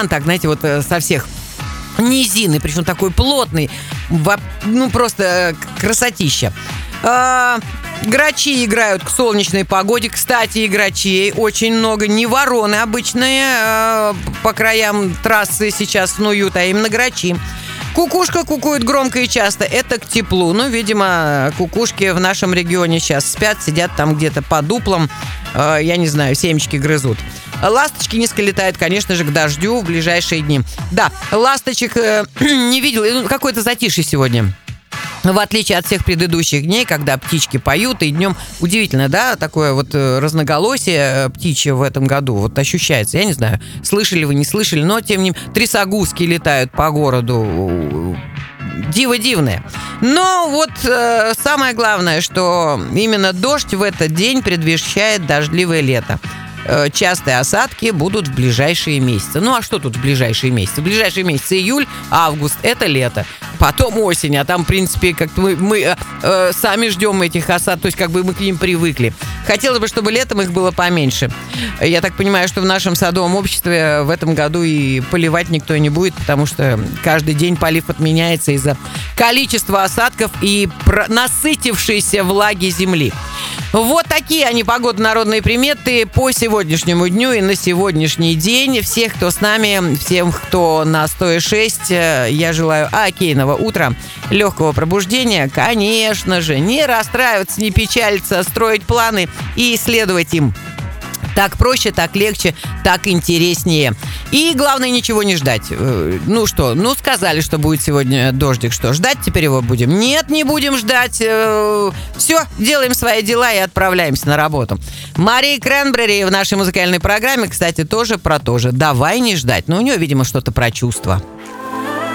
туман, так, знаете, вот со всех низины, причем такой плотный, ну, просто красотища. Грачи играют к солнечной погоде. Кстати, и грачей очень много. Не вороны обычные по краям трассы сейчас снуют, а именно грачи. Кукушка кукует громко и часто. Это к теплу. Ну, видимо, кукушки в нашем регионе сейчас спят, сидят там где-то под дуплом. Я не знаю, семечки грызут. Ласточки низко летают, конечно же, к дождю в ближайшие дни. Да, ласточек не видел. Какое-то затишье сегодня. В отличие от всех предыдущих дней, когда птички поют, и днем удивительно, да, такое вот разноголосие птичье в этом году вот ощущается. Я не знаю, слышали вы, не слышали, но тем не менее трясогузки летают по городу. Диво дивное. Но вот самое главное, что именно дождь в этот день предвещает дождливое лето. Частые осадки будут в ближайшие месяцы. Ну, а что тут в ближайшие месяцы? В ближайшие месяцы июль, август – это лето. Потом осень, а там, в принципе, как мы сами ждем этих осад, то есть как бы мы к ним привыкли. Хотелось бы, чтобы летом их было поменьше. Я так понимаю, что в нашем садовом обществе в этом году и поливать никто не будет, потому что каждый день полив отменяется из-за количества осадков и насытившейся влаги земли. Вот такие они погодно-народные приметы по сегодняшнему дню и на сегодняшний день. Всех, кто с нами, всем, кто на 106, я желаю окейного утра, легкого пробуждения. Конечно же, не расстраиваться, не печалиться, строить планы и следовать им. Так проще, так легче, так интереснее. И главное, ничего не ждать. Ну что, сказали, что будет сегодня дождик. Что, ждать теперь его будем? Нет, не будем ждать. Все, делаем свои дела и отправляемся на работу. Мария Кренбрери в нашей музыкальной программе, кстати, тоже про то же. Давай не ждать. Но у нее, видимо, что-то про чувства.